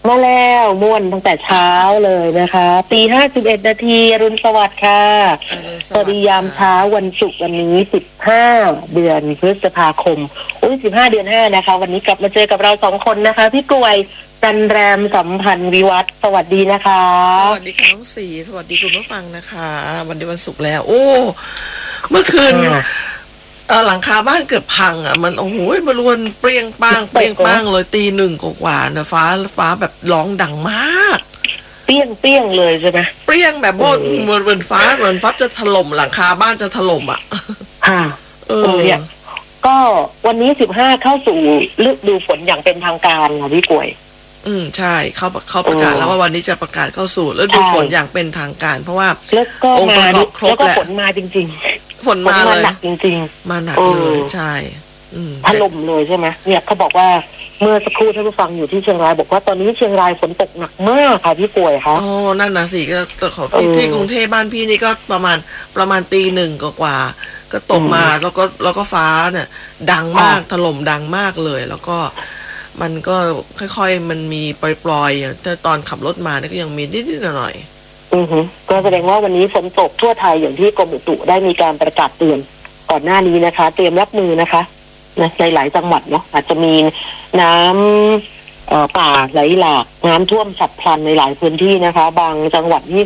มาแล้วม่วนตั้งแต่เช้าเลยนะคะตี 51 นาทีรุณสวัสดิ์ค่ะสวัสดียามเช้าวันศุกร์วันนี้15เดือนพฤษภาคม15 เดือน 5นะคะวันนี้กลับมาเจอกับเรา2คนนะคะพี่กล้วยจันแรมสัมพันธ์วิวัฒน์สวัสดีนะคะสวัสดีค่ะน้องสีสวัสดีคุณผู้ฟังนะคะวันนี้วันศุกร์แล้วโอ้เมื่อคืนหลังคาบ้านเกือบพังอ่ะมันโอ้โหมันรวนเปรี้ยงป้างเลยตี 1กว่าๆนะฟ้าแบบร้องดังมากเปรี้ยงเลยใช่ไหมเปรี้ยงแบบเหมือนฟ้าจะถล่มหลังคาบ้านจะถล่มอ่ะค่ะเนี่ยก็วันนี้15เข้าสู่ฤดูฝนอย่างเป็นทางการค่ะพี่กล้วยใช่เขาประกาศแล้วว่าวันนี้จะประกาศเข้าสู่ฤดูฝนอย่างเป็นทางการเพราะว่าองค์ประกอบครบแล้วก็ฝนมาจริงๆฝนมาเลยหนักจริงๆมาหนักเลยใช่ถล่มเลยใช่ไหมเนี่ยเขาบอกว่าเมื่อสักครู่ท่านผู้ฟังอยู่ที่เชียงรายบอกว่าตอนนี้เชียงรายฝนตกหนักมากค่ะพี่ป่วยคะอ๋อนั่นนะสิก็ของที่กรุงเทพบ้านพี่นี่ก็ประมาณตี 1กว่าก็ตกมาแล้วก็ฟ้าเนี่ยดังมากถล่มดังมากเลยแล้วก็มันก็ค่อยๆมันมีปล่อยๆอย่างตอนขับรถมาเนี่ยก็ยังมีนิดๆหน่อยก็แสดงว่าวันนี้ฝนตกทั่วไทยอย่างที่กรมอุตุได้มีการประกาศเตือนก่อนหน้านี้นะคะเตรียมรับมือนะคะในหลายจังหวัดเนาะอาจจะมีน้ำป่าไหลหลากน้ำท่วมฉับพลันในหลายพื้นที่นะคะบางจังหวัดนี่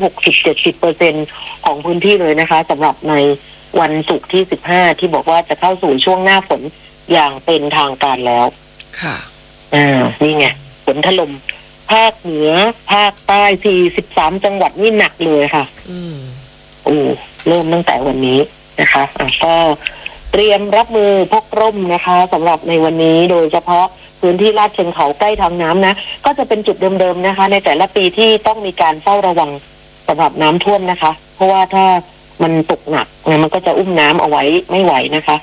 60-70%ของพื้นที่เลยนะคะสำหรับในวันศุกร์ที่15ที่บอกว่าจะเข้าสู่ช่วงหน้าฝนอย่างเป็นทางการแล้วค่ะนี่ไงฝนถล่มภาคเหนือภาคใต้43จังหวัดนี่หนักเลยค่ะเริ่มตั้งแต่วันนี้นะคะก็เตรียมรับมือพกร่มนะคะสำหรับในวันนี้โดยเฉพาะพื้นที่ลาดเชิงเขาใกล้ทางน้ำนะก็จะเป็นจุดเดิมๆนะคะในแต่ละปีที่ต้องมีการเฝ้าระวังสำหรับน้ำท่วมนะคะเพราะว่าถ้ามันตกหนักมันก็จะอุ้มน้ำเอาไว้ไม่ไหวนะคะ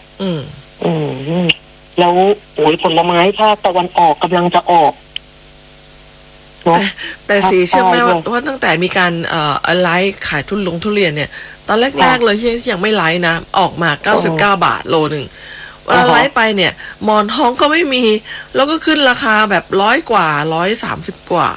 แล้วผลไม้ภาคตะวันออกกำลังจะออกแต่สีเชื่อไหมว่าตั้งแต่มีการไลฟ์ขายทุเรียนเนี่ยตอนแรกๆเลยที่ยังไม่ไลฟ์นะออกมา99 บาทโลนึงเวลาไลฟ์ไปเนี่ยหมอนทองก็ไม่มีแล้วก็ขึ้นราคาแบบ100 กว่า130 กว่า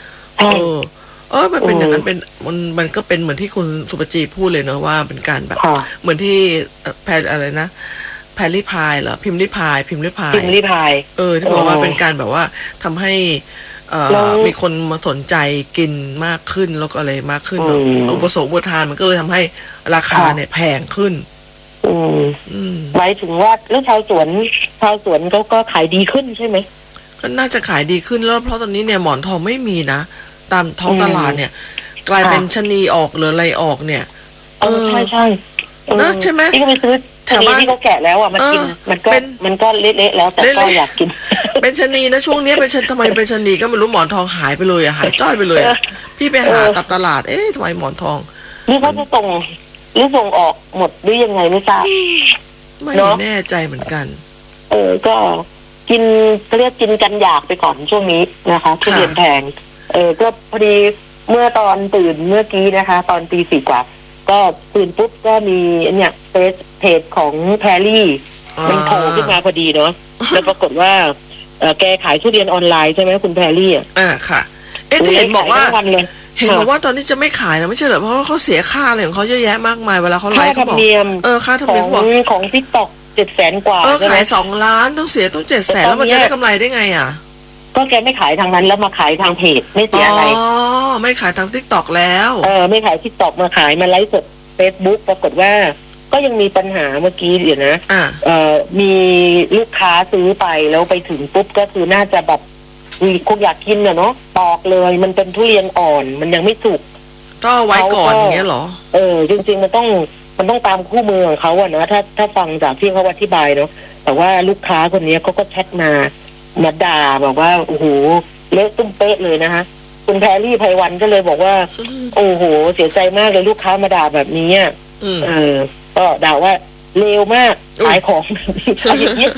มันเป็นอย่างนั้นเป็นมันก็เป็นเหมือนที่คุณสุปจีพูดเลยเนอะว่าเป็นการแบบเหมือนที่แพรอะไรนะแพรรี่พายเหรอพิมพ์ริพายที่บอกว่าเป็นการแบบว่าทำให้มีคนมาสนใจกินมากขึ้นแล้วก็อะไรมากขึ้นอุปสมบทานมันก็เลยทำให้ราคาเนี่ยแพงขึ้นหมายถึงว่าแล้วชาวสวนก็ขายดีขึ้นใช่ไหมก็น่าจะขายดีขึ้นแล้วเพราะตอนนี้เนี่ยหมอนทองไม่มีนะตามท้องตลาดเนี่ยกลายเป็นชะนีออกหรืออะไรออกเนี่ยใช่นะใช่ไหมที่ไปซื้อแถวบ้านที่เขาแกะแล้วอ่ะมันกินมันก็เละๆแล้วแต่ก็อยากกินเป็นชะนีนะช่วงนี้เป็นทำไมเป็นชะนีก็ไม่รู้หมอนทองหายไปเลยอ่ะหายจ้อยไปเลยพี่ไปหาตับตลาดทำไมหมอนทองนี่เขาจะส่งออกหมดหรือยังไงไม่ทราบไม่แน่ใจเหมือนกันก็กินเรียกกินกันอยากไปก่อนช่วงนี้นะคะทุเรียนแพงก็พอดีเมื่อตอนตื่นเมื่อกี้นะคะตอนตี 4กว่าก็ตื่นปุ๊บก็มีเนี่ยเพจของแพรรี่มันโผล่ขึ้นมาพอดีเนาะแล้วปรากฏว่าแกขายทุเรียนออนไลน์ใช่ไหมคุณแพรรี่ค่ะเห็นบอกว่าตอนนี้จะไม่ขายนะไม่ใช่เหรอเพราะว่าเขาเสียค่าอะไรของเขาเยอะแยะมากมายเวลาเขาไลฟ์เขาบอกค่าธรรมเนียมของ TikTok 700,000 กว่าขาย2 ล้านต้องเสียต้อง700,000แล้วมันจะได้กำไรได้ไงอ่ะก็แกไม่ขายทางนั้นแล้วมาขายทางเพจไม่เสียอะไรไม่ขายทาง TikTok แล้วไม่ขาย TikTok มาขายมาไลฟ์สด Facebook ปรากฏว่าก็ยังมีปัญหาเมื่อกี้เดี๋ยวนะมีลูกค้าซื้อไปแล้วไปถึงปุ๊บก็คือน่าจะแบบคงอยากกินเนาะปอกเลยมันเป็นทุเรียนอ่อนมันยังไม่สุกก็ไว้ก่อนอย่างเงี้ยหรอจริงๆมันต้องตามคู่มือของเขาอะนะถ้าฟังจากที่เขาอธิบายเนาะแต่ว่าลูกค้าคนนี้เขาก็แชทมาด่าบอกว่าโอ้โหเละตุ้มเป๊ะเลยนะคะคุณแพรรี่ไพวันก็เลยบอกว่าโอ้โหเสียใจมากเลยลูกค้ามาด่าแบบนี้ก็ด่าว่าเลวมากขายของอะไรอย่างเงี้ย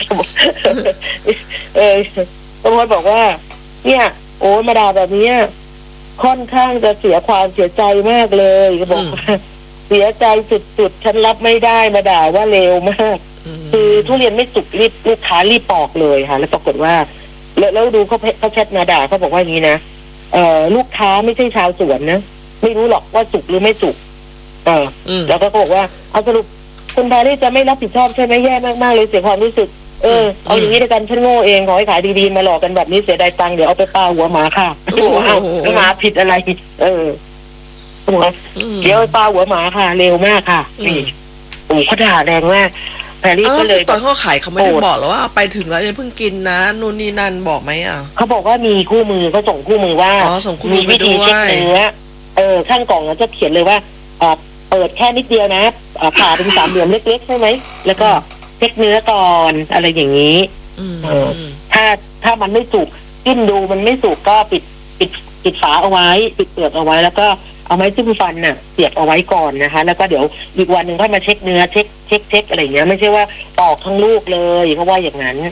ตำรวจบอกว่าเนี่ยโอ้มาด่าแบบนี้ค่อนข้างจะเสียความเสียใจมากเลยก็บอกเสียใจสุดๆฉันรับไม่ได้มาด่าว่าเลวมากคือทุเรียนไม่สุกรีบลูกค้ารีบปอกเลยค่ะแล้วปรากฏว่าแล้วดูเขาแชทมาด่าเขาบอกว่าอย่างนี้นะลูกค้าไม่ใช่ชาวสวนนะไม่รู้หรอกว่าสุกหรือไม่สุกแล้วก็บอกว่าเอาสรุปคุณแพรรี่จะไม่รับผิดชอบใช่ไหมแย่มากๆเลยเสียความรู้สึกเอาอย่างนี้ด้วยกันฉันโง่เองขอให้ขายดีๆมาหลอกกันแบบนี้เสียดายตังค์เดี๋ยวเอาไปปาหัวหมาค่ะหัวหมาผิดอะไรเดี๋ยวปาหัวหมาค่ะเร็วมากค่ะนี่เขาด่าแรงมากแพรรี่ก็เลยตอนเขาขายเขาไม่ได้บอกหรอว่าไปถึงแล้วอย่าเพิ่งกินนะนู่นนี่นั่นบอกไหมเขาบอกว่ามีคู่มือเขาส่งคู่มือว่ามีวิธีเช็คเนื้อข้างกล่องจะเขียนเลยว่าเปิดแค่นิดเดียวนะผ่าเป็นสามเหลี่ยมเล็กๆใช่ไหมแล้วก็เช็คเนื้อก่อนอะไรอย่างนี้ถ้ามันไม่สุกกินดูมันไม่สุกก็ปิดฝาเอาไว้ปิดเปลือกเอาไว้แล้วก็เอาไม้จิ้มฟันน่ะเสียบเอาไว้ก่อนนะคะแล้วก็เดี๋ยวอีกวันหนึ่งค่อยมาเช็คเนื้อเช็คอะไรอย่างเงี้ยไม่ใช่ว่าปอกทั้งลูกเลยเพราะว่าอย่างนั้น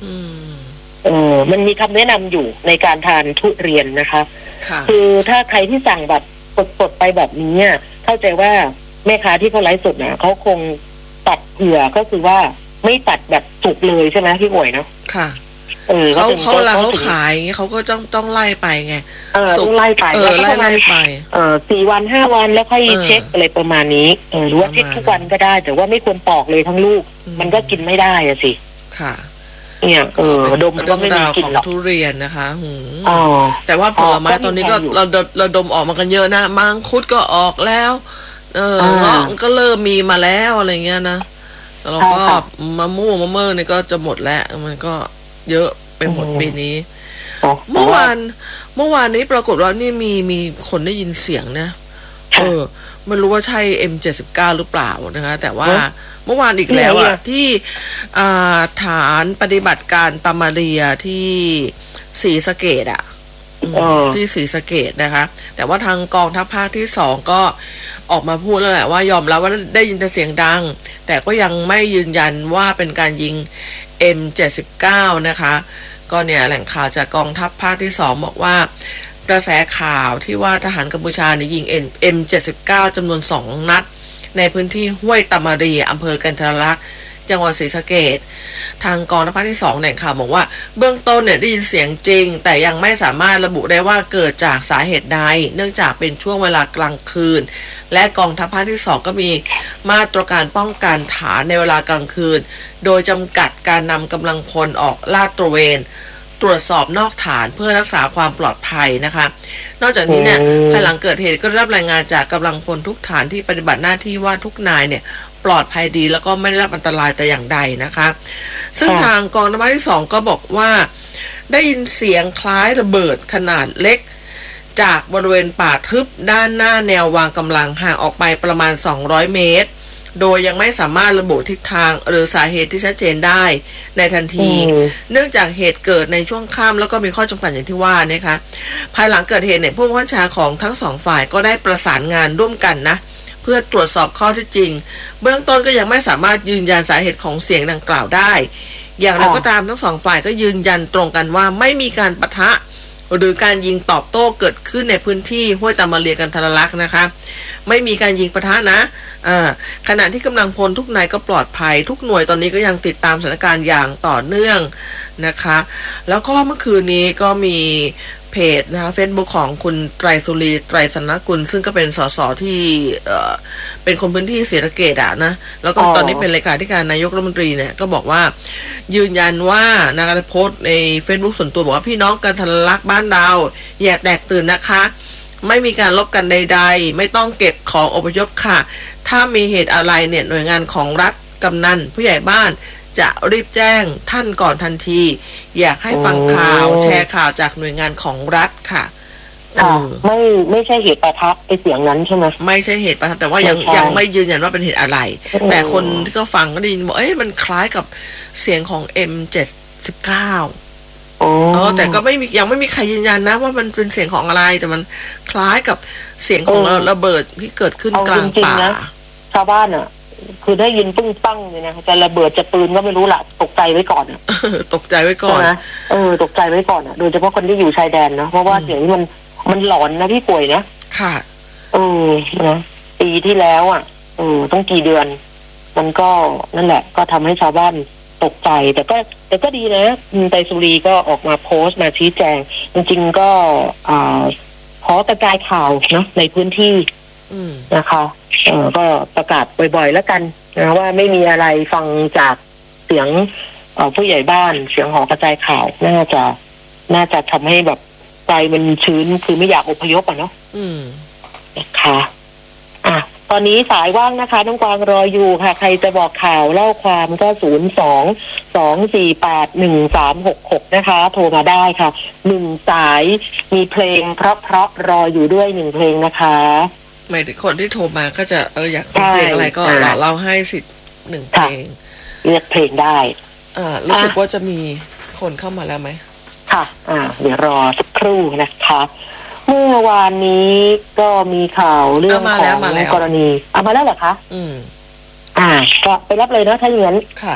มันมีคำแนะนำอยู่ในการทานทุเรียนนะคะคือถ้าใครที่สั่งแบบสดๆไปแบบนี้เข้าใจว่าแม่ค้าที่เขาไลฟ์สดนะเขาคงตัดเผื่อก็คือว่าไม่ตัดแบบสุกเลยใช่ไหมพี่หวยเนาะค่ะเขาเวลาเขาขายเขาก็ต้องไล่ไปไงต้องไล่ไปไล่ไป 4 วัน5 วันแล้วค่อยเช็คอะไรประมาณนี้หรือว่าเช็คทุกวันก็ได้แต่ว่าไม่ควรปอกเลยทั้งลูกมันก็กินไม่ได้อะสิค่ะเนี่ยดมก็ไม่มีกลิ่นหรอกทุเรียนนะคะแต่ว่าผลไม้ตอนนี้ก็เราดมออกมากันเยอะนะมังคุดก็ออกแล้วเงาะก็เริ่มมีมาแล้วอะไรเงี้ยนะแล้วก็มะม่วงมะเม่อนี่ก็จะหมดแล้วมันก็เยอะไปหมดปีนี้เมื่อวานนี้ปรากฏว่านี่มีคนได้ยินเสียงนะไม่รู้ว่าใช่ M79 หรือเปล่านะคะแต่ว่าเมื่อวานอีกแล้วที่ฐานปฏิบัติการตามาเรียที่ศรีสะเกษที่ศรีสะเกษนะคะแต่ว่าทางกองทัพภาคที่2ก็ออกมาพูดแล้วแหละว่ายอมรับว่าได้ยินแต่เสียงดังแต่ก็ยังไม่ยืนยันว่าเป็นการยิง M79 นะคะก็เนี่ยแหล่งข่าวจากกองทัพภาคที่2บอกว่ากระแสข่าวที่ว่าทหารกัมพูชาเนี่ยยิง M79 จำนวน2 นัดในพื้นที่ห้วยตามารีอำเภอกันทรลักษณ์จังหวัดศรีสะเกษทางกองทัพภาคที่2แหล่งข่าวบอกว่าเบื้องต้นเนี่ยได้ยินเสียงจริงแต่ยังไม่สามารถระบุได้ว่าเกิดจากสาเหตุใดเนื่องจากเป็นช่วงเวลากลางคืนและกองทัพภาคที่2ก็มีมาตรการป้องกันฐานในเวลากลางคืนโดยจำกัดการนำกำลังพลออกลาดตระเวนตรวจสอบนอกฐานเพื่อรักษาความปลอดภัยนะคะนอกจากนี้เนี่ยภายหลังเกิดเหตุก็ได้รับรายงานจากกำลังพลทุกฐานที่ปฏิบัติหน้าที่ว่าทุกนายเนี่ยปลอดภัยดีแล้วก็ไม่ได้รับอันตรายแต่อย่างใดนะคะซึ่งทางกองทัพภาคที่2ก็บอกว่าได้ยินเสียงคล้ายระเบิดขนาดเล็กจากบริเวณป่าทึบด้านหน้าแนววางกำลังห่างออกไปประมาณ200 เมตรโดยยังไม่สามารถระบุทิศทางหรือสาเหตุที่ชัดเจนได้ในทันทีเนื่องจากเหตุเกิดในช่วงค่ำแล้วก็มีข้อจำกัดอย่างที่ว่านะคะภายหลังเกิดเหตุเนี่ยผู้บัญชาการของทั้ง2 ฝ่ายก็ได้ประสานงานร่วมกันนะเพื่อตรวจสอบข้อเท็จจริงเบื้องต้นก็ยังไม่สามารถยืนยันสาเหตุของเสียงดังกล่าวได้อย่างไรก็ตามทั้ง2 ฝ่ายก็ยืนยันตรงกันว่าไม่มีการปะทะหรือการยิงตอบโต้เกิดขึ้นในพื้นที่ห้วยตามาเรียกันทรลักษณ์นะคะไม่มีการยิงปะทะนะขณะที่กำลังพลทุกนายก็ปลอดภัยทุกหน่วยตอนนี้ก็ยังติดตามสถานการณ์อย่างต่อเนื่องนะคะแล้วก็เมื่อคืนนี้ก็มีเพจนะคะเฟซบุ๊กของคุณไตรสุรีไตรสนกุลซึ่งก็เป็นสสที่เป็นคนพื้นที่ศรีสะเกษนะแล้วก็ตอนนี้เป็นเลขาธิการนายกรัฐมนตรีเนี่ยก็บอกว่ายืนยันว่านะคะโพสต์ใน Facebook ส่วนตัวบอกว่าพี่น้องกันทรลักษณ์บ้านเราอย่าแตกตื่นนะคะไม่มีการลบกันใดๆไม่ต้องเก็บของอพยพค่ะถ้ามีเหตุอะไรเนี่ยหน่วยงานของรัฐกำนันผู้ใหญ่บ้านจะรีบแจ้งท่านก่อนทันทีอยากให้ฟังข่าวแชร์ข่าวจากหน่วยงานของรัฐค่ะไม่ใช่เหตุปะทะไอเสียงนั้นใช่ไหมไม่ใช่เหตุปะทะแต่ว่ายังไม่ยืนยันว่าเป็นเหตุอะไรแต่คนที่ก็ฟังก็ได้ยินบอกมันคล้ายกับเสียงของ M79แต่ก็ยังไม่มีใครยืนยันนะว่ามันเป็นเสียงของอะไรแต่มันคล้ายกับเสียงของระเบิดที่เกิดขึ้นกลางป่าชาวบ้านอ่ะคือได้ยินปึ้งปั้งเลยนะจะระเบิดจะปืนก็ไม่รู้ละตกใจไว้ก่อนตกใจไว้ก่อนนะตกใจไว้ก่อนโดยเฉพาะคนที่อยู่ชายแดนนะเพราะว่าเสียงนี้มันหลอนนะพี่ป่วยนะค่ะนะปีที่แล้วต้องกี่เดือนมันก็นั่นแหละก็ทำให้ชาวบ้านตกใจแต่ก็ดีนะไตรสุรีก็ออกมาโพสต์มาชี้แจงจริงๆก็ขอกระจายข่าวเนาะในพื้นที่นะคะก็ประกาศบ่อยๆแล้วกันนะว่าไม่มีอะไรฟังจากเสียงผู้ใหญ่บ้านเสียงหอกระจายข่าวน่าจะทำให้แบบใจมันชื้นคือไม่อยากอพยพเนาะนะคะตอนนี้สายว่างนะคะน้องกวางรออยู่ค่ะใครจะบอกข่าวเล่าความก็02-248-1366นะคะโทรมาได้ค่ะ1 สายมีเพลงเพราะรออยู่ด้วย1 เพลงนะคะหมายถึงคนที่โทรมาก็จะอยากฟังเพลงอะไรก็เราให้สิทธิ์1 เพลงเลือกเพลงได้รู้สึกว่าจะมีคนเข้ามาแล้วไหมค่ะเดี๋ยวรอสักครู่นะคะเมื่อวานนี้ก็มีข่าวเรื่องของกรณีเอามาแล้วเหรอคะก็ไปรับเลยนะถ้าอย่างนั้นค่ะ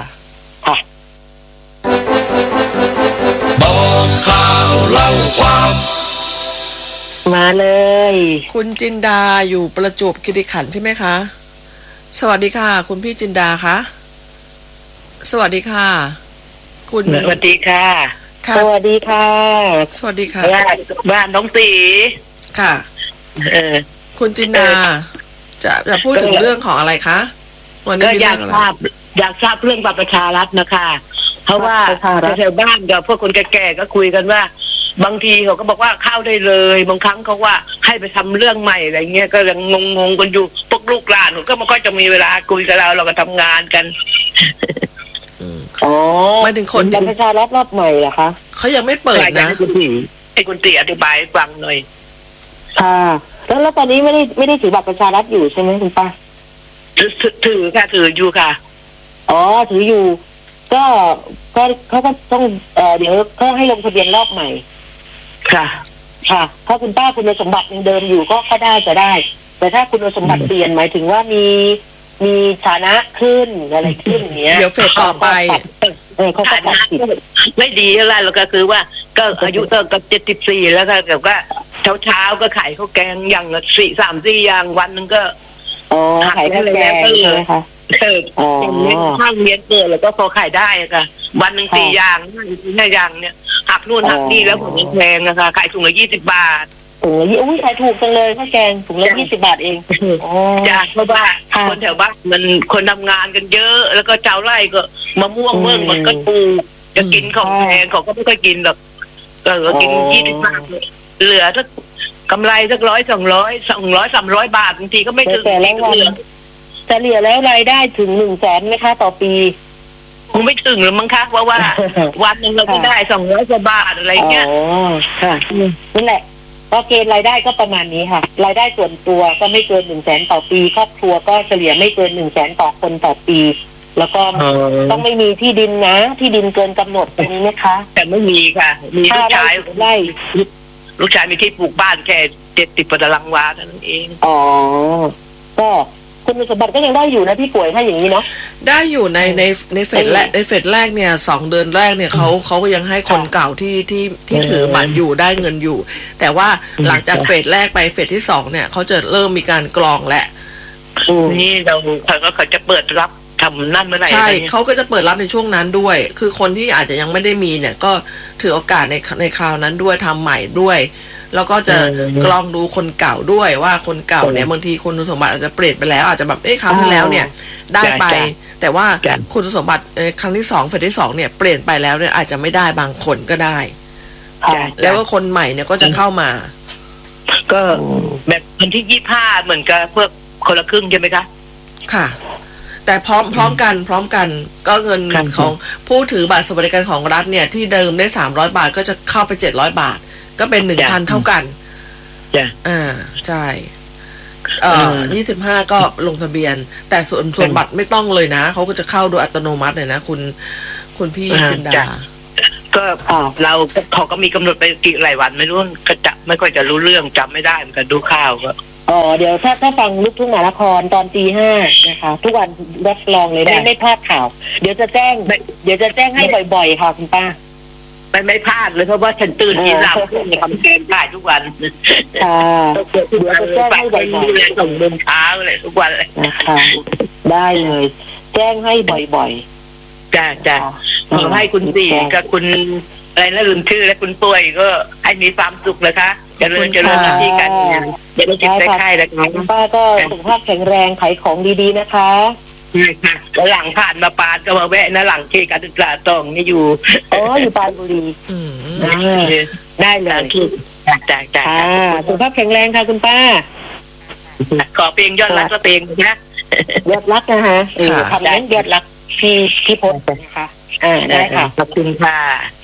บอกข่าวเล่าความมาเลยคุณจินดาอยู่ประจวบคีรีขันธ์ใช่ไหมคะสวัสดีค่ะคุณพี่จินดาคะสวัสดีค่ะคุณสวัสดีค่ะสวัสดีค่ะสวัสดีค่ะบ้านน้องตีค่ะคุณจินดาจะพูดถึงเรื่องของอะไรคะวันนี้อยากทราบเรื่องบัตรประชารัฐนะคะเพราะว่าแถวบ้านกับพวกคนแก่ๆก็คุยกันว่าบางทีเขาก็บอกว่าเข้าได้เลยบางครั้งเขาว่าให้ไปทำเรื่องใหม่อะไรเงี้ยก็ยังงงกันอยู่พวกลูกหลานก็มันก็จะมีเวลาคุยกับเราก็ทำงานกันหมายถึงคนบัตรประชารัฐรอบใหม่เหรอคะเขายังไม่เปิดนะให้คุณตีอธิบายฟังหน่อยค่ะแล้วตอนนี้ไม่ได้ถือบัตรประชารัฐอยู่ใช่ไหมคุณป้าถือค่ะถืออยู่ค่ะถืออยู่ก็เขาก็ต้องเดี๋ยวเขาให้ลงทะเบียนรอบใหม่ค่ะถ้าคุณป้าคุณสมบัติยังเดิมอยู่ก็ได้จะได้แต่ถ้าคุณสมบัติเปลี่ยนหมายถึงว่ามีฐานะขึ้นอะไรขึ้นเนี้ยเดี๋ยวเฟสต่อไปเขาก็ตัดสินไม่ดีอะไรแล้วก็คือว่าก็อายุเท่ากับ74แล้วก็แบบว่าเช้าก็ขายข้าวแกงอย่างละ3-4 อย่างวันนึงก็ขายข้าวแกงเลยค่ะข้าวเลี้ยงเกิดแล้วก็พอขายได้ค่ะวันนึง4 อย่าง5 อย่างเนี่ยหักนู่นหักนี่แล้วผมแพงนะคะขายถุงละ20 บาทขายถูกจังเลยข้าวแกงถุงละ20 บาทเองจ้ะเพราะว่าคนแถวบ้านมันคนทำงานกันเยอะแล้วก็เจ้าไร่ก็มะม่วงมันก็ปลูกจะกินของแพงเขาก็ไม่ค่อยกินหรอกก็กิน20 บาทเหลือสักกำไรสัก100-200-300 บาทบางทีก็ไม่ถึงเฉลี่ยแล้วรายได้ถึง100,000ไหมคะต่อปีคงไม่ถึงหรือมั้งคะว่าวันนึงเราก็ได้200 กว่าบาทอะไรเงี้ยค่ะนั่นแหละก็เกณฑ์รายได้ก็ประมาณนี้ค่ะรายได้ส่วนตัวก็ไม่เกิน100,000ต่อปีครอบครัวก็เฉลี่ยไม่เกิน100,000ต่อคนต่อปีแล้วก็ต้องไม่มีที่ดินนะที่ดินเกินกำหนดตรงนี้ไหมคะแต่ไม่มีค่ะมีลูกชายลูกชายมีที่ปลูกบ้านแค่70 ตารางวาเท่านั้นเองก็คุณสมบัติก็ยังได้อยู่นะพี่ป่วยถ้าอย่างนี้เนาะได้อยู่ในเฟสแรกเนี่ย2 เดือนแรกเนี่ยเขาก็ยังให้คนเก่าที่ถือบัตรอยู่ได้เงินอยู่แต่ว่าหลังจากเฟสแรกไปเฟสที่2เนี่ยเขาจะเริ่มมีการกรองและนี่เขาจะเปิดรับทำนั่นเมื่อไหร่ใช่เขาก็จะเปิดรับในช่วงนั้นด้วยคือคนที่อาจจะยังไม่ได้มีเนี่ยก็ถือโอกาสในคราวนั้นด้วยทำใหม่ด้วยแล้วก็จะกรองดูคนเก่าด้วยว่าคนเก่าเนี่ยบางทีคุณสมบัติอาจจะเปลี่ยนไปแล้วอาจจะแบบคราวที่แล้วเนี่ยได้ไปแต่ว่าคุณสมบัติครั้งที่2เฟสที่2เนี่ยเปลี่ยนไปแล้วเนี่ยอาจจะไม่ได้บางคนก็ได้แล้วก็คนใหม่เนี่ยก็จะเข้ามาก็แบบวันที่25เหมือนกับพวกคนละครึ่งใช่ไหมคะค่ะแต่พร้อมกันก็เงินของผู้ถือบัตรสวัสดิการของรัฐเนี่ยที่เดิมได้300 บาทก็จะเข้าไป700 บาทก็เป็น 1,000 เท่ากันใช่25ก็ลงทะเบียนแต่ส่วนบัตรไม่ต้องเลยนะเขาก็จะเข้าโดยอัตโนมัติเลยนะคุณพี่จินดาก็เราเขาก็มีกำหนดไปกี่หลายวันไม่รู้ก็จะไม่ค่อยจะรู้เรื่องจำไม่ได้เหมือนกันดูข่าวก็เดี๋ยวถ้าฟังลูกทุ่งมหานครตอนตี5นะคะทุกวันรับรองเลยไม่พลาดข่าวเดี๋ยวจะแจ้งให้บ่อยๆค่ะคุณป้าไม่พลาดเลยเพราะว่าฉันตื่นกินเหล้าเพื่อทำเกมได้ทุกวันค่ะเดี๋ยวจะแจ้งให้บ่อยๆส่งเดินเช้าเลยทุกวันเลยนะคะได้เลยแจ้งให้บ่อยๆจ้าขอให้คุณสี่กับคุณอะไรนะลืมชื่อและคุณป่วยก็ให้มีความสุขนะคะเจริญหน้าที่การงานอย่าได้เจ็บได้ไข้แล้วกันคุณป้าก็สุขภาพแข็งแรงขายของดีๆนะคะแล้วหลังผ่านมาปานก็มาแวะนะหลังที่การศึกษาตองนี่อยู่อยู่ปานบุรีได้เลยจ้าสุขภาพแข็งแรงค่ะคุณป้าขอเพลงยอดรักสักเพลงนะยอดรักนะคะทำนั้นยอดรักพี่พจน์นะคะได้ค่ะขอบคุณค่ะ